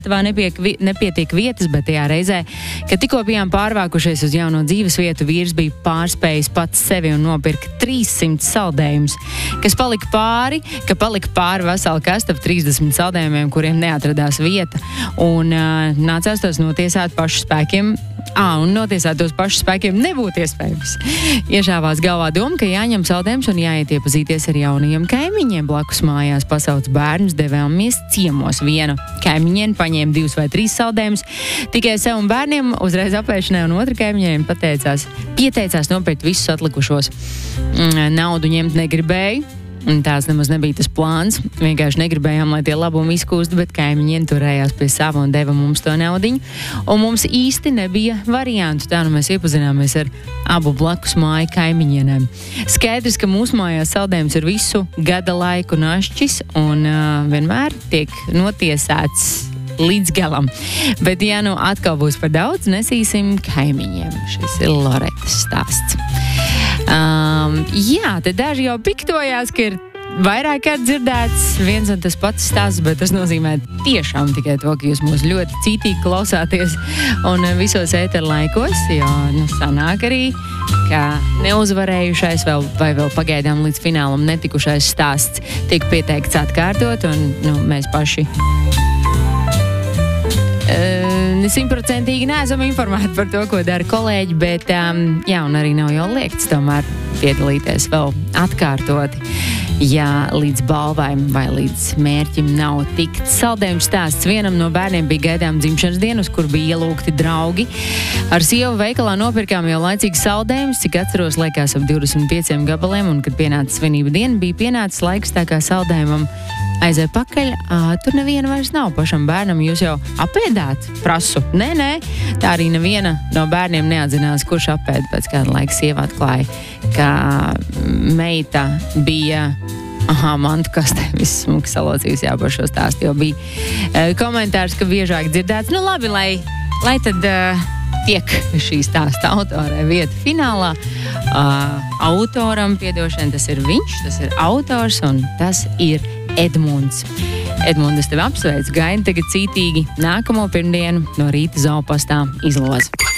nepietiek vietas, bet tajā reizē, kad tikko bijām pārvākušies uz jauno dzīves vietu, vīrs bija pārspējis pats sevi un nopirka 300 saldējumus, ka palika pāri vesela kasta ap 30 saldējumiem, kuriem neatradās vieta, un nācās tos notiesāt pašu spēkiem. Un notiesāt tos pašus spēkiem nebūtu iespējams. Iešāvās galvā doma, ka jāņem saldējums un jāiet iepazīties ar jaunajiem kaimiņiem. Blakus mājās pasauc bērnus, devāmies ciemos. Vienu kaimiņieni paņēma 2 vai 3 saldējumus, tikai sev un bērniem uzreiz apēšanai, un otra kaimiņiem pieteicās nopirkt visus atlikušos. Naudu ņemt negribēju. Un tās nemaz nebija tas plāns. Vienkārši negribējām, lai tie labumi izkūst, bet kaimiņiem turējās pie sava un deva mums to naudiņu. Un mums īsti nebija variantu. Tā nu mēs iepazināmies ar abu blakus māju kaimiņienēm. Skaidrs, ka mūsu mājās saldējums ir visu gada laiku našķis un vienmēr tiek notiesāts līdz galam. Bet ja nu atkal būs par daudz, nesīsim kaimiņiem. Šis ir Loretas stāsts. Te daži jau piktojās, ka ir vairāk kārt dzirdēts viens un tas pats stāsts, bet tas nozīmē tiešām tikai to, ka jūs mūs ļoti cītīgi klausāties un visos ēterlaikos, jo sanāk arī, ka neuzvarējušais vai vēl pagaidām līdz finālam netikušais stāsts tiek pieteikts atkārtot, un mēs paši 100% neesam informēti par to, ko dara kolēģi, bet un arī nav jau liekts tomēr piedalīties vēl atkārtoti, ja līdz balvai vai līdz mērķim nav tikts. Saldējums stāsts. Vienam no bērniem bija gaidām dzimšanas diena, uz kur bija ielūgti draugi. Ar sievu veikalā nopirkām jau laicīgi saldējumus, cik atceros, laikās ap 25 gabaliem, un kad pienāca svinība diena, bija pienācis laiks tā kā saldējumam aiziet pakaļ. Tur neviena vairs nav pašam bērnam, jūs jau apēdāt? Prasu. Nē. Tā arī neviena no bērniem neatzinās, kurš apēd. Pēc kāda laika sieva atklāja, ka meita bija mantu kastē, viss smuki salocījus par šo stāstu, jo bija komentārs, ka biežāk dzirdēts. Labi, lai tad tiek šī stāsta autorai vieta finālā. Autoram, piedošana, tas ir viņš, tas ir autors, un tas ir Edmunds. Edmunds, es tevi apsveicu, gaida tagad cītīgi nākamo pirmdienu no rīta Zaopastā izlozi.